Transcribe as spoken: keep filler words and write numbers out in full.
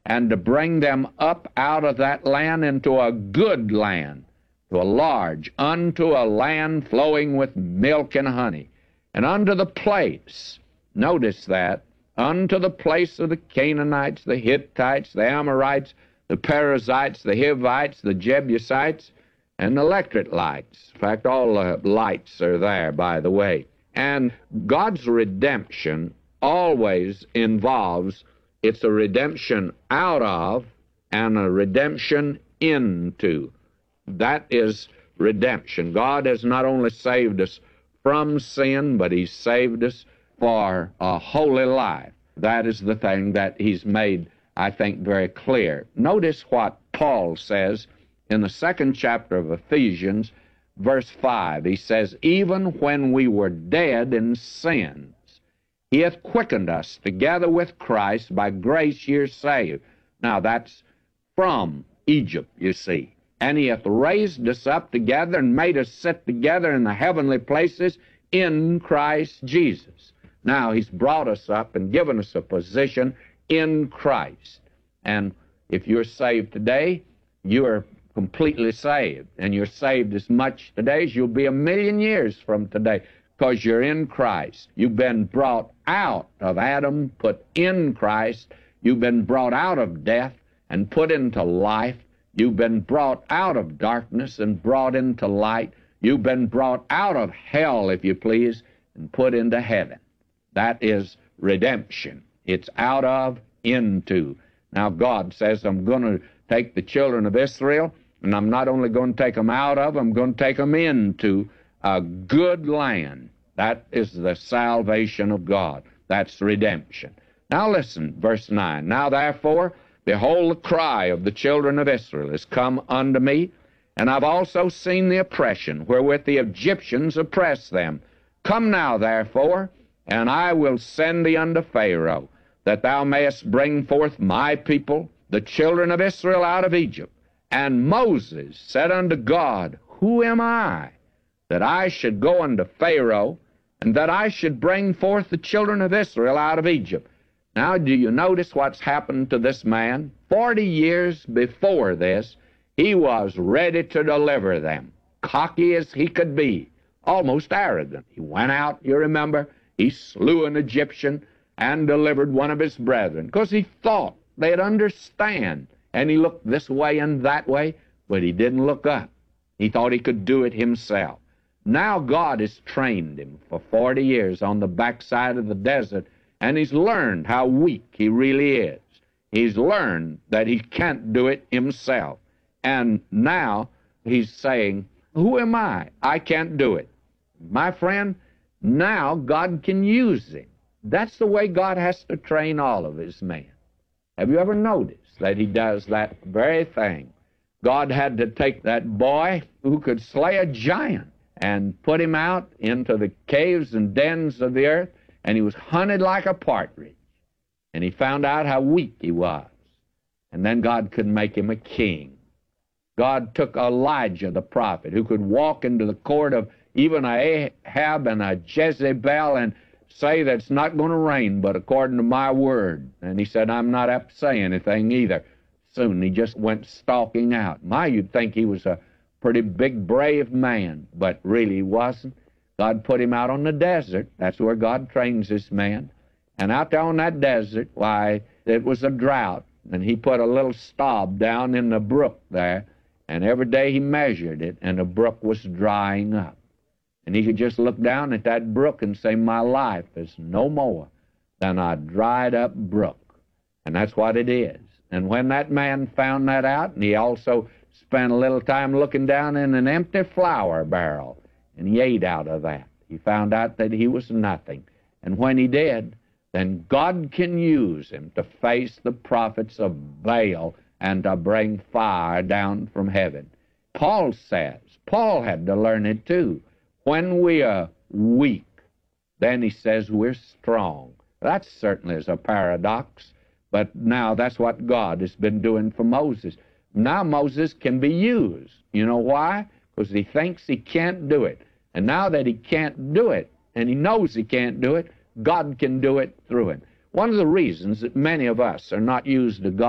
and to bring them up out of that land into a good land, to a large, unto a land flowing with milk and honey, and unto the place, notice that, unto the place of the Canaanites, the Hittites, the Amorites, the Perizzites, the Hivites, the Jebusites, and the Electrites. In fact, all the lights are there, by the way. And God's redemption always involves, it's a redemption out of and a redemption into. That is redemption. God has not only saved us from sin, but He's saved us for a holy life. That is the thing that He's made, I think, very clear. Notice what Paul says in the second chapter of Ephesians, verse five. He says, even when we were dead in sins, He hath quickened us together with Christ. By grace ye are saved. Now that's from Egypt, you see. And He hath raised us up together and made us sit together in the heavenly places in Christ Jesus. Now He's brought us up and given us a position in Christ. And if you're saved today, you're completely saved. And you're saved as much today as you'll be a million years from today, because you're in Christ. You've been brought out of Adam, put in Christ. You've been brought out of death and put into life. You've been brought out of darkness and brought into light. You've been brought out of hell, if you please, and put into heaven. That is redemption. It's out of, into. Now God says, I'm going to take the children of Israel, and I'm not only going to take them out of, I'm going to take them into a good land. That is the salvation of God. That's redemption. Now listen, verse nine. Now therefore, behold, the cry of the children of Israel is come unto me, and I've also seen the oppression wherewith the Egyptians oppress them. Come now therefore, and I will send thee unto Pharaoh, that thou mayest bring forth my people, the children of Israel, out of Egypt. And Moses said unto God, who am I, that I should go unto Pharaoh, and that I should bring forth the children of Israel out of Egypt? Now, do you notice what's happened to this man? Forty years before this, he was ready to deliver them, cocky as he could be, almost arrogant. He went out, you remember, he slew an Egyptian and delivered one of his brethren, because he thought they'd understand. And he looked this way and that way, but he didn't look up. He thought he could do it himself. Now God has trained him for forty years on the backside of the desert, and he's learned how weak he really is. He's learned that he can't do it himself. And now he's saying, who am I? I can't do it. My friend, now God can use him. That's the way God has to train all of his men. Have you ever noticed that he does that very thing? God had to take that boy who could slay a giant and put him out into the caves and dens of the earth, and he was hunted like a partridge. And he found out how weak he was. And then God could make him a king. God took Elijah the prophet, who could walk into the court of even a Ahab and a Jezebel and say that it's not going to rain but according to my word. And he said, I'm not apt to say anything either. Soon he just went stalking out. My, you'd think he was a pretty big, brave man, but really he wasn't. God put him out on the desert. That's where God trains this man. And out there on that desert, why, it was a drought. And he put a little stop down in the brook there, and every day he measured it, and the brook was drying up. And he could just look down at that brook and say, my life is no more than a dried up brook. And that's what it is. And when that man found that out, and he also spent a little time looking down in an empty flour barrel, and he ate out of that, he found out that he was nothing. And when he did, then God can use him to face the prophets of Baal and to bring fire down from heaven. Paul says, Paul had to learn it too. When we are weak, then he says we're strong. That certainly is a paradox, but now that's what God has been doing for Moses. Now Moses can be used. You know why? Because he thinks he can't do it. And now that he can't do it, and he knows he can't do it, God can do it through him. One of the reasons that many of us are not used to God